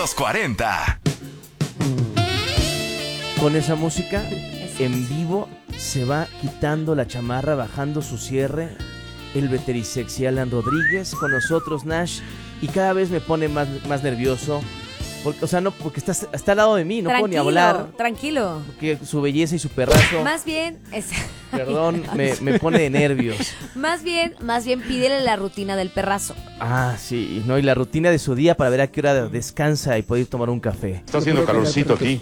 Los 40. Con esa música en vivo se va quitando la chamarra, bajando su cierre. El veterisexy Alan Rodríguez con nosotros, Nash. Y cada vez me pone más nervioso. Porque, o sea, no, porque está al lado de mí, no puedo ni hablar. Tranquilo. Porque su belleza y su perrazo. Más bien, Perdón, me pone de nervios. Más bien, pídele la rutina del perrazo. Ah, sí, no, y la rutina de su día para ver a qué hora descansa y poder tomar un café. Está haciendo calorcito aquí.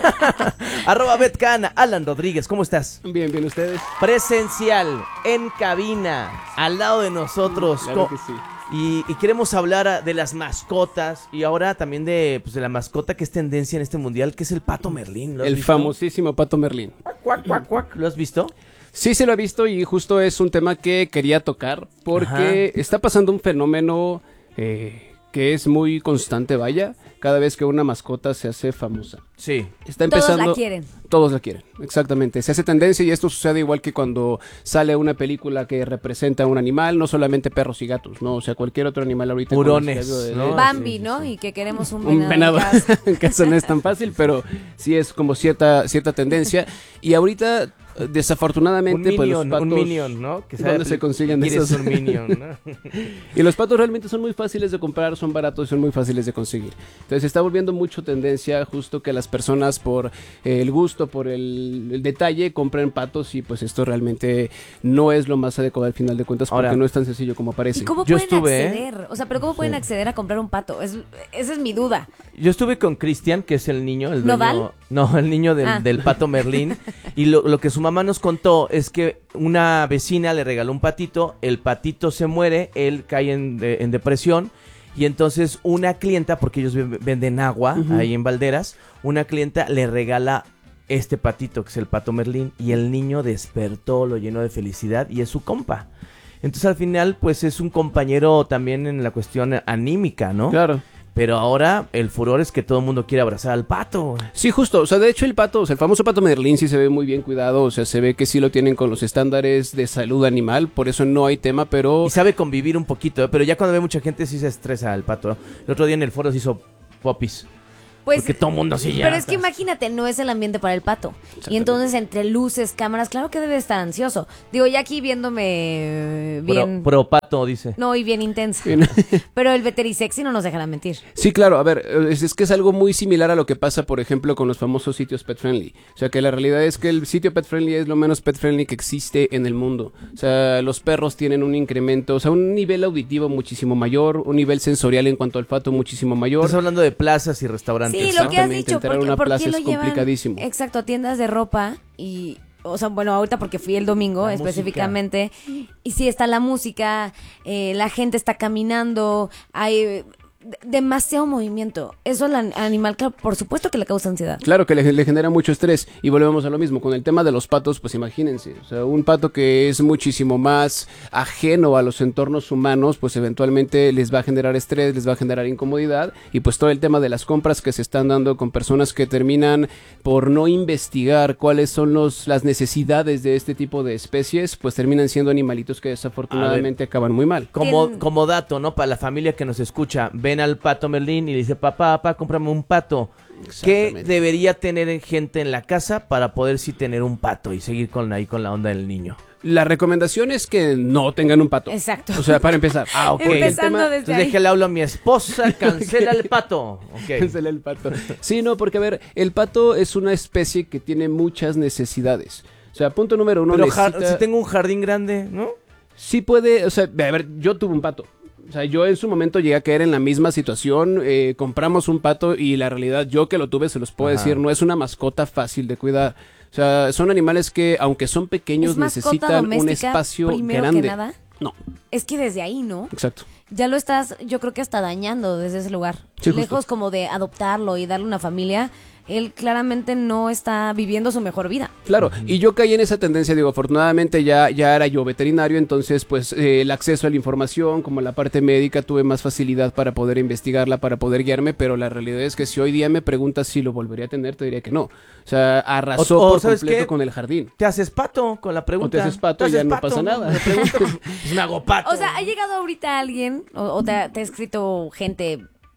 @betcana, Alan Rodríguez, ¿cómo estás? Bien, ustedes. Presencial, en cabina, al lado de nosotros. Claro que sí. Y queremos hablar de las mascotas y ahora también de la mascota que es tendencia en este mundial, que es el pato Merlín. El famosísimo pato Merlín. Cuac, cuac, cuac. ¿Lo has visto? Sí, se lo he visto y justo es un tema que quería tocar porque está pasando un fenómeno que es muy constante, vaya, cada vez que una mascota se hace famosa. Sí. Está empezando. Todos la quieren. Todos la quieren, exactamente. Se hace tendencia y esto sucede igual que cuando sale una película que representa a un animal, no solamente perros y gatos, no, o sea, cualquier otro animal ahorita. Hurones, ¿no? Bambi, Sí. ¿no? Y que queremos un Un venado, en casa. en casa no es tan fácil, pero sí es como cierta tendencia. Y ahorita, desafortunadamente, pues los patos... Un minion, ¿no? Que ¿Dónde se consiguen quieres esos? un minion, ¿no? Y los patos realmente son muy fáciles de comprar, son baratos y son muy fáciles de conseguir. Entonces se está volviendo mucho tendencia justo que las personas por el gusto, por el detalle, compren patos y pues esto realmente no es lo más adecuado al final de cuentas porque Ahora, no es tan sencillo como parece. ¿Y cómo Yo pueden estuve, acceder? O sea, pero ¿cómo pueden acceder a comprar un pato? Esa es mi duda. Yo estuve con Cristian, que es el niño, el dueño, ¿Nodal? no, el niño del pato Merlín, y lo que su mamá nos contó es que una vecina le regaló un patito, el patito se muere, él cae en depresión, y entonces una clienta, porque ellos venden agua ahí en Valderas, una clienta le regala este patito, que es el pato Merlín, y el niño despertó, lo llenó de felicidad, y es su compa. Entonces al final, pues es un compañero también en la cuestión anímica, ¿no? Claro. Pero ahora el furor es que todo el mundo quiere abrazar al pato. Sí, justo, o sea, de hecho el pato, o sea, el famoso pato Merlín sí se ve muy bien cuidado, o sea, se ve que sí lo tienen con los estándares de salud animal, por eso no hay tema, pero... Y sabe convivir un poquito, pero ya cuando ve mucha gente sí se estresa el pato, ¿no? El otro día en el foro se hizo popis. Pues, Porque todo el mundo así ya. pero es que imagínate, no es el ambiente para el pato. Y entonces entre luces, cámaras, claro que debe estar ansioso. Digo, ya aquí viéndome bien... Pro pato, dice. No, y bien intensa. Pero el veterisexy no nos dejará mentir. Sí, claro, a ver, es que es algo muy similar a lo que pasa, por ejemplo, con los famosos sitios pet friendly. O sea, que la realidad es que el sitio pet friendly es lo menos pet friendly que existe en el mundo. O sea, los perros tienen un incremento, o sea, un nivel auditivo muchísimo mayor, un nivel sensorial en cuanto al olfato muchísimo mayor. Estás hablando de plazas y restaurantes. Sí, lo que has Exactamente, dicho, entrar a ¿por una qué plaza lo es llevan? complicadísimo. Exacto, a tiendas de ropa y... O sea, bueno, ahorita porque fui el domingo La específicamente. Y sí está la música, la gente está caminando, hay demasiado movimiento. Eso al animal, claro, por supuesto que le causa ansiedad. Claro que le genera mucho estrés y volvemos a lo mismo, con el tema de los patos, pues imagínense, o sea, un pato que es muchísimo más ajeno a los entornos humanos, pues eventualmente les va a generar estrés, les va a generar incomodidad y pues todo el tema de las compras que se están dando con personas que terminan por no investigar cuáles son las necesidades de este tipo de especies, pues terminan siendo animalitos que desafortunadamente acaban muy mal. Como dato, ¿no? Para la familia que nos escucha, ven al pato Merlín y le dice, papá, cómprame un pato. ¿Qué debería tener gente en la casa para poder sí tener un pato y seguir con la onda del niño? La recomendación es que no tengan un pato. Exacto. O sea, para empezar. Ok. Empezando desde Entonces ahí. déjale hablo a mi esposa, cancela el pato. Ok. Cancela el pato. Sí, no, porque a ver, el pato es una especie que tiene muchas necesidades. O sea, punto número uno, Pero necesita... si tengo un jardín grande, ¿no? Sí puede, o sea, a ver, yo tuve un pato. O sea, yo en su momento llegué a caer en la misma situación, compramos un pato y la realidad, yo que lo tuve, se los puedo decir, no es una mascota fácil de cuidar. O sea, son animales que, aunque son pequeños, ¿Es mascota necesitan un doméstica espacio primero grande. que nada? No, Es que desde ahí, ¿no? exacto. Ya lo estás, yo creo que hasta dañando desde ese lugar. Sí, justo. Lejos como de adoptarlo y darle una familia, él claramente no está viviendo su mejor vida. Claro, y yo caí en esa tendencia, digo, afortunadamente ya era yo veterinario, entonces pues el acceso a la información, como la parte médica, tuve más facilidad para poder investigarla, para poder guiarme, pero la realidad es que si hoy día me preguntas si lo volvería a tener, te diría que no. O sea, arrasó por ¿sabes completo qué? con el jardín. Te haces pato con la pregunta. O te haces pato y ya no pasa nada. Me pregunto, pues me hago pato. O sea, ¿ha llegado ahorita alguien o te ha escrito gente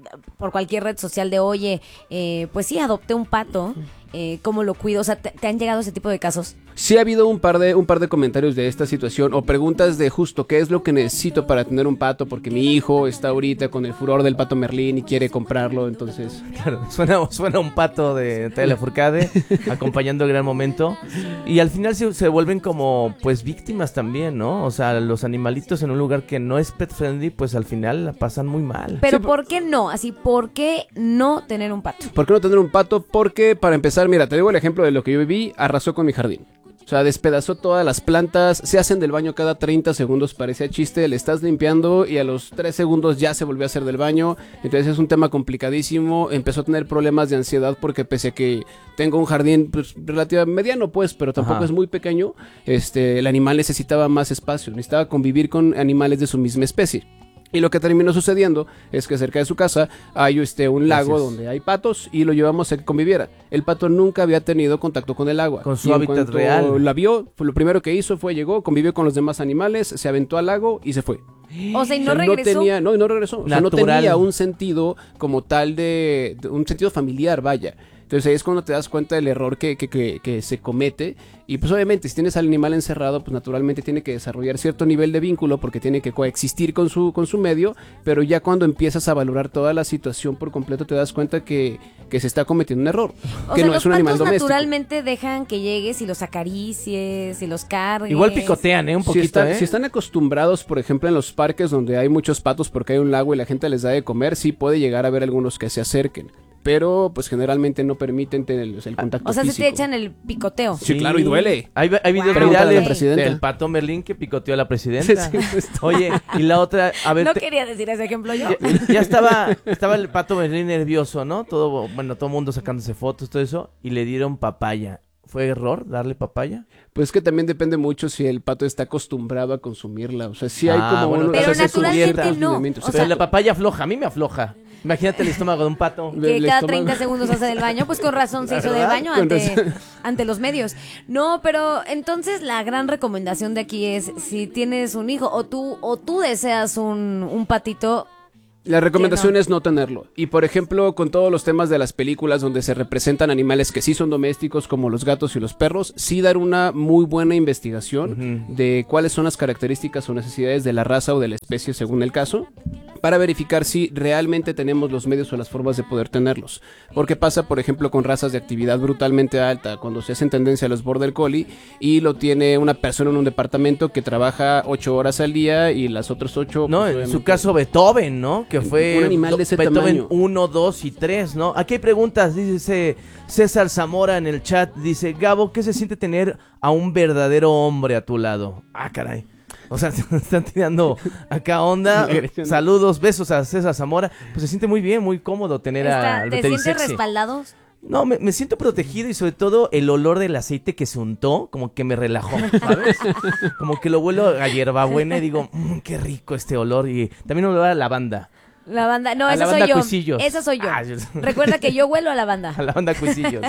por cualquier red social de, oye, pues sí, adopté un pato, ¿cómo lo cuido? O sea, ¿te han llegado ese tipo de casos? Sí ha habido un par de comentarios de esta situación o preguntas de justo qué es lo que necesito para tener un pato, porque mi hijo está ahorita con el furor del pato Merlín y quiere comprarlo, entonces... Claro, suena un pato de Telefurcade acompañando el gran momento, y al final se vuelven como pues víctimas también, ¿no? O sea, los animalitos en un lugar que no es pet friendly, pues al final la pasan muy mal. Pero Sí, ¿por qué no? Así, ¿por qué no tener un pato? ¿Por qué no tener un pato? Porque para empezar, mira, te digo el ejemplo de lo que yo viví, arrasó con mi jardín. O sea, despedazó todas las plantas, se hacen del baño cada 30 segundos, parecía chiste, le estás limpiando y a los 3 segundos ya se volvió a hacer del baño. Entonces es un tema complicadísimo, empezó a tener problemas de ansiedad porque pese a que tengo un jardín pues, relativamente mediano pues, pero tampoco Ajá. es muy pequeño, el animal necesitaba más espacio, necesitaba convivir con animales de su misma especie. Y lo que terminó sucediendo es que cerca de su casa hay un lago Gracias. donde hay patos y lo llevamos a que conviviera. El pato nunca había tenido contacto con el agua. Con su Y en hábitat cuanto real. la vio, lo primero que hizo fue llegó, convivió con los demás animales, se aventó al lago y se fue. O sea, ¿y no O sea, regresó? no regresó. O sea, no Natural. tenía un sentido como tal de un sentido familiar, vaya. Entonces ahí es cuando te das cuenta del error que se comete. Y pues obviamente si tienes al animal encerrado, pues naturalmente tiene que desarrollar cierto nivel de vínculo porque tiene que coexistir con su medio. Pero ya cuando empiezas a valorar toda la situación por completo te das cuenta que se está cometiendo un error. O que sea, no los es un animal patos doméstico. naturalmente dejan que llegues y los acaricies y los cargues. Igual picotean, un poquito, Si están acostumbrados, por ejemplo, en los parques donde hay muchos patos porque hay un lago y la gente les da de comer, sí puede llegar a haber algunos que se acerquen. Pero, pues, generalmente no permiten tener el contacto O sea, se físico. te echan el picoteo. Sí, claro, y duele. Hay videos Wow. Pregúntale a la virales presidenta. del pato Merlín que picoteó a la presidenta. Sí, justo. Oye, y la otra, a ver, No quería decir ese ejemplo yo. ya estaba el pato Merlín nervioso, ¿no? Todo el mundo sacándose fotos, todo eso, y le dieron papaya. ¿Fue error darle papaya? Pues que también depende mucho si el pato está acostumbrado a consumirla. O sea, sí hay Ah, como bueno, unos... Pero o sea, sí hay naturalmente ciertos no. lineamientos. O Pero sea, la papaya afloja, a mí me afloja. Imagínate el estómago de un pato. Que el cada estómago. 30 segundos hace del baño, pues con razón se hizo del ¿Verdad? baño Con razón. ante los medios. No, pero entonces la gran recomendación de aquí es, si tienes un hijo o tú deseas un patito, La recomendación Sí, no. es no tenerlo. Y por ejemplo, con todos los temas de las películas donde se representan animales que sí son domésticos, como los gatos y los perros, sí dar una muy buena investigación de cuáles son las características o necesidades de la raza o de la especie según el caso, para verificar si realmente tenemos los medios o las formas de poder tenerlos. Porque pasa, por ejemplo, con razas de actividad brutalmente alta, cuando se hacen tendencia a los Border Collie y lo tiene una persona en un departamento que trabaja 8 horas al día y las otras 8... No, pues, en su obviamente- caso Beethoven, ¿no? Que fue Un animal de ese Beethoven tamaño. 1, 2 y 3, ¿no? Aquí hay preguntas, dice César Zamora en el chat, dice, Gabo, ¿qué se siente tener a un verdadero hombre a tu lado? Ah, caray. O sea, están tirando acá onda. Saludos, besos a César Zamora. Pues se siente muy bien, muy cómodo tener al ¿te sientes Veterisexy. respaldados? No, me siento protegido y sobre todo el olor del aceite que se untó, como que me relajó, ¿sabes? Como que lo huelo a hierbabuena y digo, qué rico este olor. Y también olor a lavanda. La banda, no, A esa la soy banda yo. Cuisillos. Esa soy yo. Ah, Recuerda que yo huelo a la banda. A la banda Cuisillos.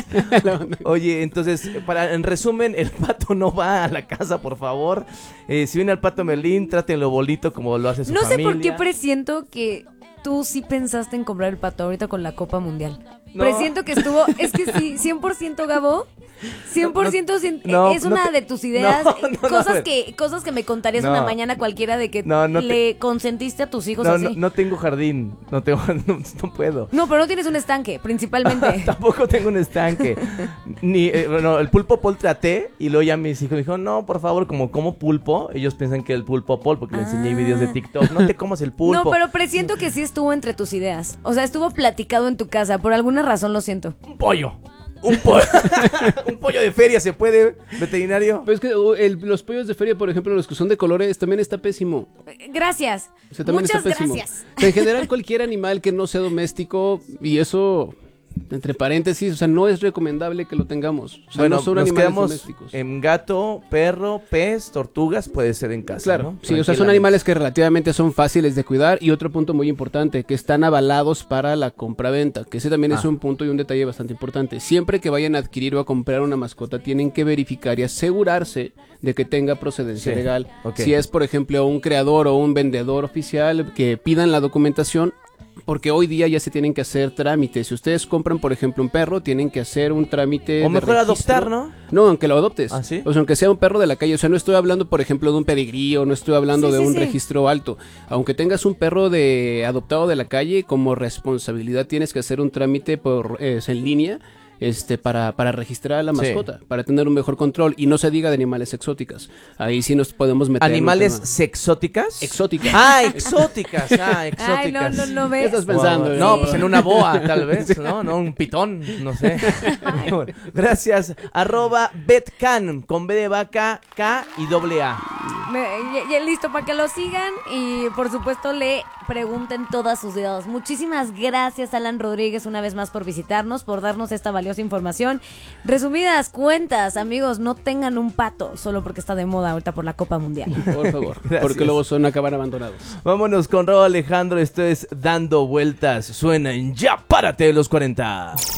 Oye, entonces, en resumen, el pato no va a la casa, por favor. Si viene al pato Merlín, trátenlo bonito como lo hace su No sé familia. por qué presiento que tú sí pensaste en comprar el pato ahorita con la Copa Mundial. No. Presiento que estuvo, es que sí, 100% Gabo, 100% No, es no una te- de tus ideas, no, a cosas ver. que me contarías No. una mañana cualquiera de que No, no te- le consentiste a tus hijos No, así. no tengo jardín. No puedo. No, pero no tienes un estanque, principalmente. Tampoco tengo un estanque. Ni, bueno, el pulpo pol traté y luego ya mis hijos me dijeron, no, por favor, como pulpo. Ellos piensan que el pulpo pol, porque le enseñé videos de TikTok. No te comas el pulpo. No, pero presiento que sí estuvo entre tus ideas. O sea, estuvo platicado en tu casa. Por alguna razón lo siento. Un pollo. Un pollo. Un pollo de feria se puede, veterinario. Pero es que los pollos de feria, por ejemplo, los que son de colores, también está pésimo. Gracias. O sea, también Muchas está pésimo. gracias. O sea, en general, cualquier animal que no sea doméstico, y eso, entre paréntesis, o sea, no es recomendable que lo tengamos. O sea, Bueno, no son nos animales quedamos domésticos. en gato, perro, pez, tortugas, puede ser en casa, Claro, ¿no? sí, o sea, son animales que relativamente son fáciles de cuidar. Y otro punto muy importante, que están avalados para la compra-venta, que ese también es un punto y un detalle bastante importante. Siempre que vayan a adquirir o a comprar una mascota, tienen que verificar y asegurarse de que tenga procedencia Sí, legal. ok. Si es, por ejemplo, un creador o un vendedor oficial, que pidan la documentación porque hoy día ya se tienen que hacer trámites. Si ustedes compran, por ejemplo, un perro, tienen que hacer un trámite O de mejor registro. adoptar, ¿no? No, aunque lo adoptes. ¿Ah, sí? O sea, aunque sea un perro de la calle. O sea, no estoy hablando, por ejemplo, de un pedigrí o no estoy hablando de un registro alto. Aunque tengas un perro adoptado de la calle, como responsabilidad tienes que hacer un trámite en línea. Para registrar a la mascota, para tener un mejor control, y no se diga de animales exóticas. Ahí sí nos podemos meter. ¿Animales sexóticas? Exóticas. Exóticas. Exóticas. Ay, no, ¿Qué ¿ves? estás pensando? Wow. No, pues en una boa, tal vez, ¿no? Un pitón, no sé. Bueno, gracias. @betcan, con B de vaca, K y doble A. Ya listo para que lo sigan y por supuesto le pregunten todas sus dudas. Muchísimas gracias, Alan Rodríguez, una vez más por visitarnos, por darnos esta valiosa información. Resumidas cuentas, amigos, no tengan un pato solo porque está de moda ahorita por la Copa Mundial. Por favor, Gracias. porque luego son acabar abandonados. Vámonos con Raúl Alejandro, esto es Dando Vueltas. Suena en Ya Párate de los 40.